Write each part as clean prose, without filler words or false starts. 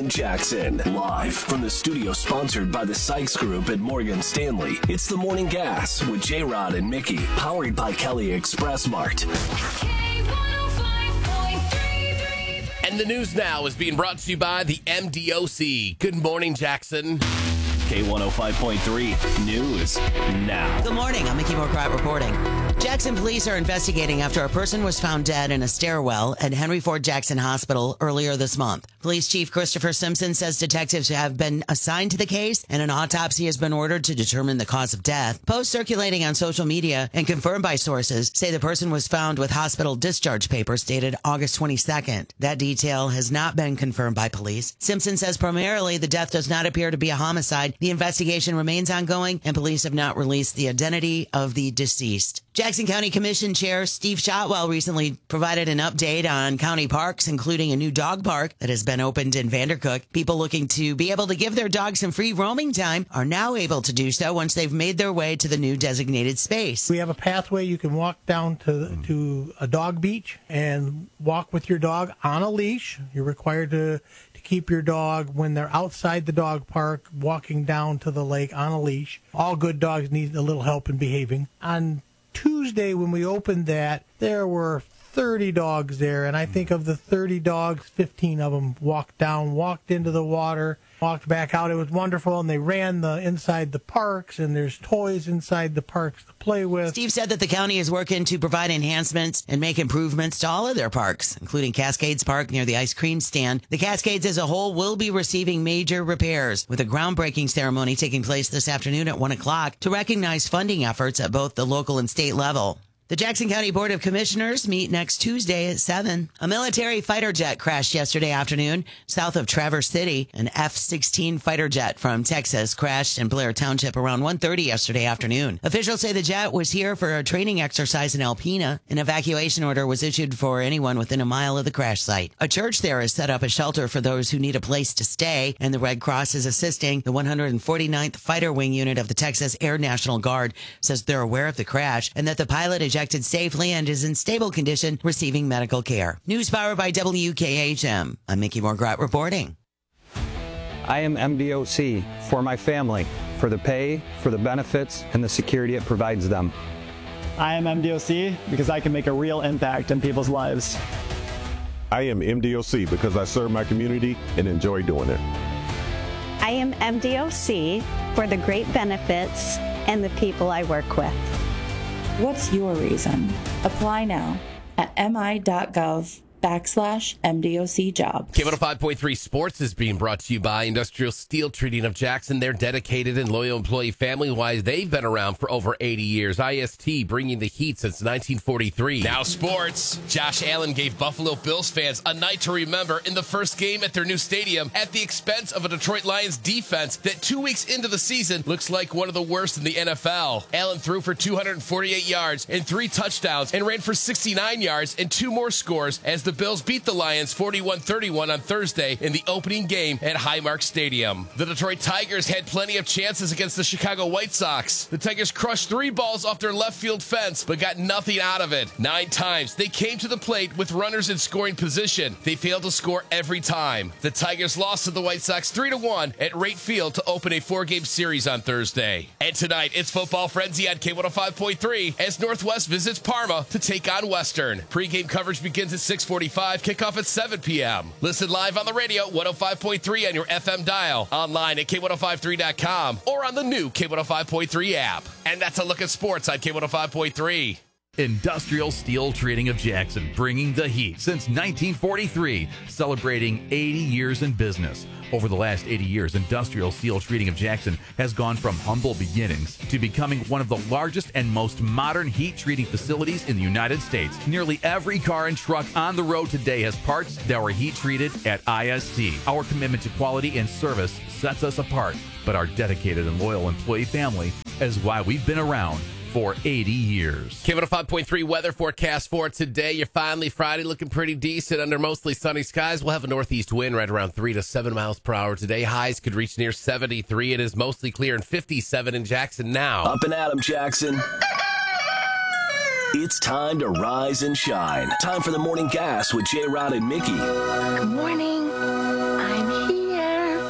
and Jackson. Live from the studio sponsored by the Sykes Group at Morgan Stanley. It's the Morning Gas with J-Rod and Mickey. Powered by Kelly Express Mart. And the news now is being brought to you by the MDOC. Good morning, Jackson. K105.3 News now. Good morning. I'm Mickey Morcott reporting. Jackson police are investigating after a person was found dead in a stairwell at Henry Ford Jackson Hospital earlier this month. Police Chief Christopher Simpson says detectives have been assigned to the case and an autopsy has been ordered to determine the cause of death. Posts circulating on social media and confirmed by sources say the person was found with hospital discharge papers dated August 22nd. That detail has not been confirmed by police. Simpson says primarily the death does not appear to be a homicide. The investigation remains ongoing and police have not released the identity of the deceased. Jackson County Commission Chair Steve Shotwell recently provided an update on county parks, including a new dog park that has been opened in Vandercook. People looking to be able to give their dogs some free roaming time are now able to do so once they've made their way to the new designated space. We have a pathway you can walk down to a dog beach and walk with your dog on a leash. You're required to keep your dog when they're outside the dog park, walking down to the lake on a leash. All good dogs need a little help in behaving. On Tuesday, when we opened that, there were 30 dogs there, and I think of the 30 dogs, 15 of them walked into the water, walked back out. It was wonderful, and they ran inside the parks, and there's toys inside the parks to play with. Steve said that the county is working to provide enhancements and make improvements to all of their parks, including Cascades Park near the ice cream stand. The Cascades as a whole will be receiving major repairs, with a groundbreaking ceremony taking place this afternoon at 1 o'clock to recognize funding efforts at both the local and state level. The Jackson County Board of Commissioners meet next Tuesday at 7. A military fighter jet crashed yesterday afternoon south of Traverse City. An F-16 fighter jet from Texas crashed in Blair Township around 1:30 yesterday afternoon. Officials say the jet was here for a training exercise in Alpena. An evacuation order was issued for anyone within a mile of the crash site. A church there has set up a shelter for those who need a place to stay, and the Red Cross is assisting. The 149th Fighter Wing Unit of the Texas Air National Guard says they're aware of the crash and that the pilot ejected safely and is in stable condition receiving medical care. News powered by WKHM. I'm Mickey Morgrot reporting. I am MDOC for my family, for the pay, for the benefits, and the security it provides them. I am MDOC because I can make a real impact in people's lives. I am MDOC because I serve my community and enjoy doing it. I am MDOC for the great benefits and the people I work with. What's your reason? Apply now at mi.gov/MDOC jobs. K105.3 Sports is being brought to you by Industrial Steel Treating of Jackson. They're dedicated and loyal employee family-wise. They've been around for over 80 years. IST bringing the heat since 1943. Now sports. Josh Allen gave Buffalo Bills fans a night to remember in the first game at their new stadium at the expense of a Detroit Lions defense that 2 weeks into the season looks like one of the worst in the NFL. Allen threw for 248 yards and 3 touchdowns and ran for 69 yards and 2 more scores as the Bills beat the Lions 41-31 on Thursday in the opening game at Highmark Stadium. The Detroit Tigers had plenty of chances against the Chicago White Sox. The Tigers crushed 3 balls off their left field fence, but got nothing out of it. 9 times they came to the plate with runners in scoring position. They failed to score every time. The Tigers lost to the White Sox 3-1 at Rate Field to open a 4-game series on Thursday. And tonight, it's Football Frenzy on K105.3 as Northwest visits Parma to take on Western. Pre-game coverage begins at 6:45. Kickoff at 7 p.m. Listen live on the radio, 105.3 on your FM dial, online at K1053.com, or on the new K105.3 app. And that's a look at sports on K105.3. Industrial Steel Treating of Jackson, bringing the heat since 1943, celebrating 80 years in business. Over the last 80 years, Industrial Steel Treating of Jackson has gone from humble beginnings to becoming one of the largest and most modern heat treating facilities in the United States. Nearly every car and truck on the road today has parts that were heat treated at IST. Our commitment to quality and service sets us apart, but our dedicated and loyal employee family is why we've been around for 80 years. K105.3 weather forecast for today. You're finally Friday, looking pretty decent under mostly sunny skies. We'll have a northeast wind right around 3 to 7 miles per hour today. Highs could reach near 73. It is mostly clear and 57 in Jackson now. Up and at 'em, Jackson. It's time to rise and shine. Time for the Morning Gas with J-Rod and Mickey. Good morning. I'm here.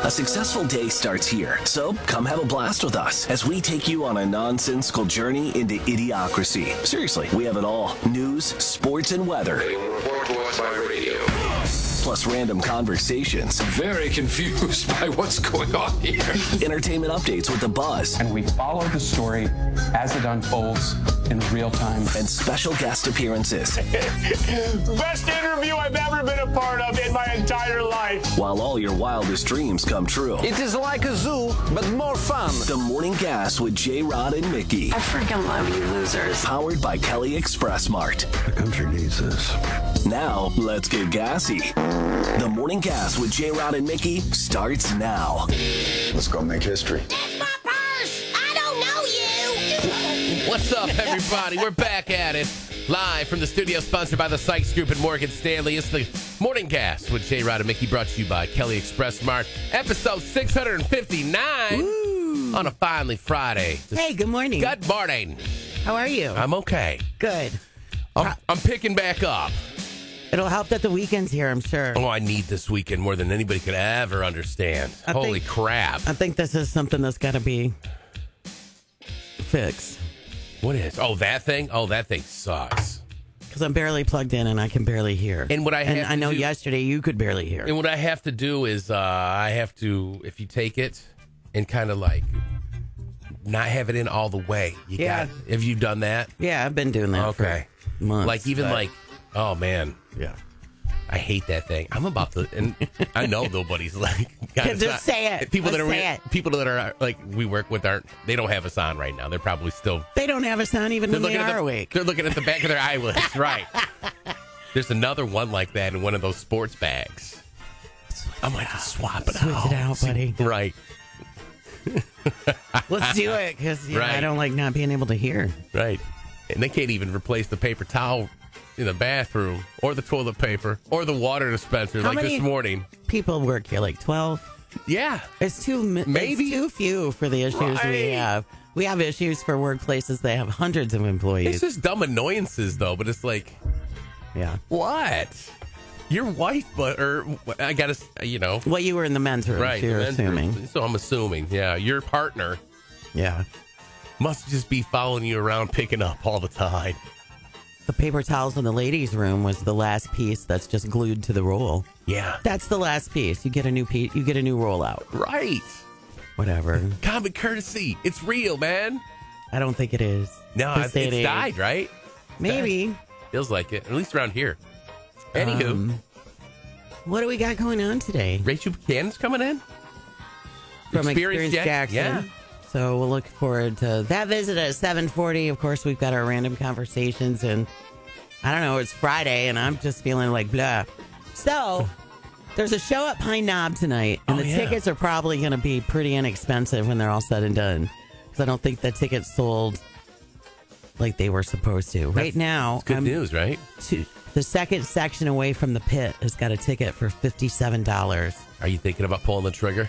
A successful day starts here, so come have a blast with us as we take you on a nonsensical journey into idiocracy. Seriously, we have it all. News, sports, and weather. Report to us by radio. Plus random conversations. Very confused by what's going on here. Entertainment updates with the buzz. And we follow the story as it unfolds in real time. And special guest appearances. Best interview I've ever been a part of in my entire life. While all your wildest dreams come true. It is like a zoo, but more fun. The Morning Gas with J-Rod and Mickey. I freaking love you losers. Powered by Kelly Express Mart. The country needs this. Now, let's get gassy. The Morning Gas with J-Rod and Mickey starts now. Let's go make history. That's my purse. I don't know you. What's up, everybody? We're back at it. Live from the studio, sponsored by the Sykes Group and Morgan Stanley. It's the Morning Gas with J-Rod and Mickey, brought to you by Kelly Express Mart. Episode 659 on a finally Friday. Hey, good morning. Good morning. How are you? I'm okay. Good. I'm picking back up. It'll help that the weekend's here, I'm sure. Oh, I need this weekend more than anybody could ever understand. Holy crap. I think this is something that's got to be fixed. What is? Oh, that thing? Oh, that thing sucks. Because I'm barely plugged in and I can barely hear. And what I have I know yesterday you could barely hear. And what I have to do is I have to, if you take it and kind of like not have it in all the way. Have you done that? Yeah, I've been doing that for months. Like even like, oh man. Yeah. I hate that thing. I'm about to, and I know nobody's like, just say it. People that are like we work with they don't have us on right now. They're probably still. They don't have us on even when they are awake. They're looking at the back of their eyelids, right? There's another one like that in one of those sports bags. I might just swap it out. Switch it out, buddy. Right. Let's do it because right. I don't like not being able to hear. Right. And they can't even replace the paper towel in the bathroom or the toilet paper or the water dispenser. How like this morning. People work here, like 12. Yeah. It's too few for the issues we have. We have issues for workplaces that have hundreds of employees. It's just dumb annoyances, though, but it's like, yeah. What? Your wife, I gotta, Well, you were in the men's room, right? So you're assuming. So I'm assuming, yeah. Your partner, yeah, must just be following you around, picking up all the time. The paper towels in the ladies' room was the last piece that's just glued to the roll. Yeah, that's the last piece. You get a new piece. You get a new roll out. Right. Whatever. Common courtesy. It's real, man. I don't think it is. No, it's died, right? Maybe. Feels like it. At least around here. Anywho. What do we got going on today? Rachel Buchanan's coming in? From Experience Jackson. Yeah. So we'll look forward to that visit at 7:40. Of course, we've got our random conversations. And I don't know, it's Friday, and I'm just feeling like blah. So there's a show at Pine Knob tonight. And the tickets are probably going to be pretty inexpensive when they're all said and done. Because I don't think the tickets sold like they were supposed to. Right now, it's good news, right? The second section away from the pit has got a ticket for $57. Are you thinking about pulling the trigger?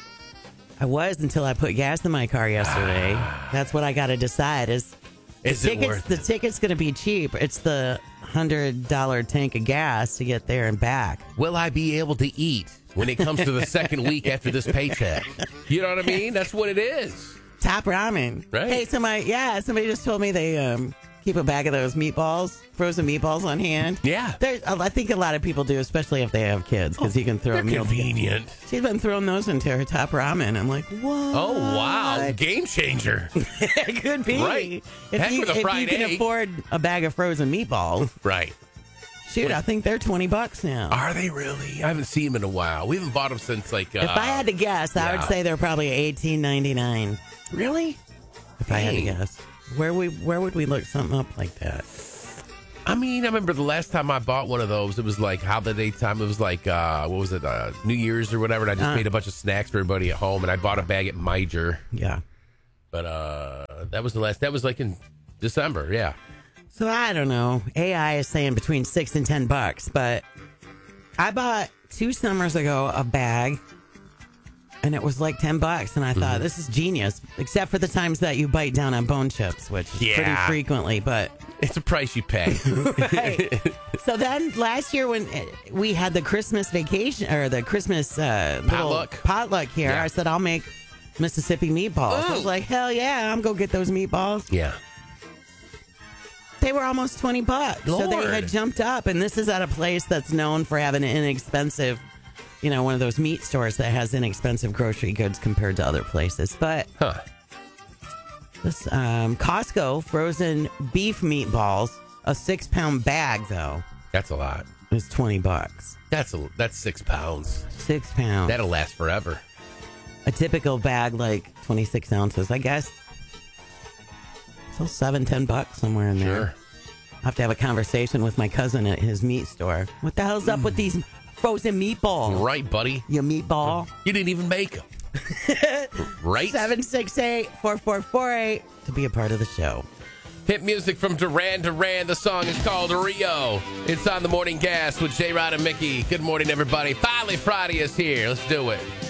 I was until I put gas in my car yesterday. That's what I got to decide. Is it worth it? The ticket's going to be cheap. It's the $100 tank of gas to get there and back. Will I be able to eat when it comes to the second week after this paycheck? You know what I mean? That's what it is. Top ramen. Right. Hey, somebody just told me they keep a bag of those meatballs, frozen meatballs on hand. Yeah. I think a lot of people do, especially if they have kids, because you can throw they're convenient. She's been throwing those into her top ramen. I'm like, what? Oh, wow. Game changer. It could be. Right. If you can afford a bag of frozen meatballs. Right. Shoot, I think they're $20 now. Are they really? I haven't seen them in a while. We haven't bought them since like. If I had to guess, I would say they're probably $18.99. Really? If I had to guess, where would we look something up like that? I mean, I remember the last time I bought one of those, it was like holiday time. It was like what was it, New Year's or whatever. And I just made a bunch of snacks for everybody at home, and I bought a bag at Meijer. Yeah. But that was the last. That was like in December. Yeah. So I don't know. AI is saying between $6 and $10, but I bought 2 summers ago a bag, And it was like $10. And I thought, this is genius. Except for the times that you bite down on bone chips, which is pretty frequently. But it's a price you pay. Right. So then last year when we had the Christmas vacation or the Christmas potluck here, I said, I'll make Mississippi meatballs. I was like, hell yeah, I'm going to get those meatballs. Yeah. They were almost $20. So they had jumped up. And this is at a place that's known for having an inexpensive, one of those meat stores that has inexpensive grocery goods compared to other places. But this Costco frozen beef meatballs, a 6-pound bag, though. That's a lot. It's $20. That's 6 pounds. 6 pounds. That'll last forever. A typical bag, like 26 ounces, I guess. So $7-10 somewhere in there. Sure. I'll have to have a conversation with my cousin at his meat store. What the hell's up with these frozen meatballs? Right, buddy. You meatball. You didn't even make them. Right? 768-4448 to be a part of the show. Hit music from Duran Duran. The song is called Rio. It's on the Morning Gas with J-Rod and Mickey. Good morning, everybody. Finally, Friday is here. Let's do it.